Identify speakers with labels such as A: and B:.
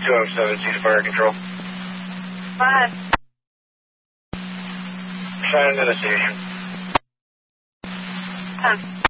A: 207, cease fire control.
B: Go ahead.
A: Sign into the station.
B: 10.